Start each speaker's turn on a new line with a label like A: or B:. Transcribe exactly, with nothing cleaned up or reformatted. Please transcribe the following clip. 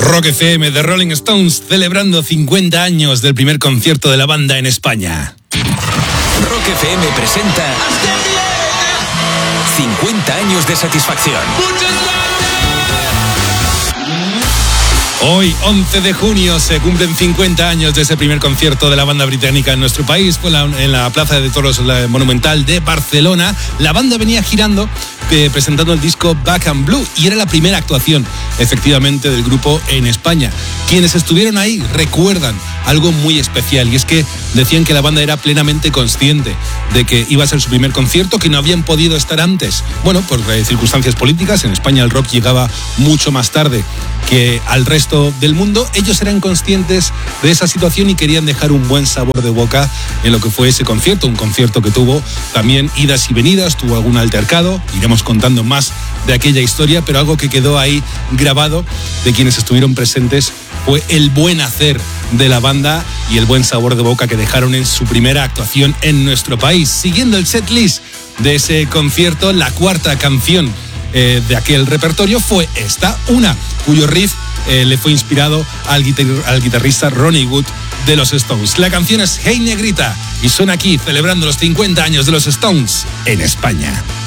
A: Rock F M de Rolling Stones celebrando cincuenta años del primer concierto de la banda en España.
B: Rock F M presenta cincuenta años de satisfacción.
A: Hoy, once de junio, se cumplen cincuenta años de ese primer concierto de la banda británica en nuestro país. Fue en la Plaza de Toros Monumental de Barcelona. La banda venía girando, eh, presentando el disco Back and Blue, y era la primera actuación, efectivamente, del grupo en España. Quienes estuvieron ahí recuerdan algo muy especial, y es que decían que la banda era plenamente consciente de que iba a ser su primer concierto, que no habían podido estar antes. Bueno, por eh, circunstancias políticas, en España el rock llegaba mucho más tarde que al resto del mundo. Ellos eran conscientes de esa situación y querían dejar un buen sabor de boca en lo que fue ese concierto, un concierto que tuvo también idas y venidas, tuvo algún altercado, iremos contando más de aquella historia, pero algo que quedó ahí grabado de quienes estuvieron presentes fue el buen hacer de la banda y el buen sabor de boca que dejaron en su primera actuación en nuestro país. Siguiendo el setlist de ese concierto, la cuarta canción eh, de aquel repertorio fue esta, una cuyo riff eh, le fue inspirado al, guitar- al guitarrista Ronnie Wood de los Stones. La canción es Hey Negrita y suena aquí celebrando los cincuenta años de los Stones en España.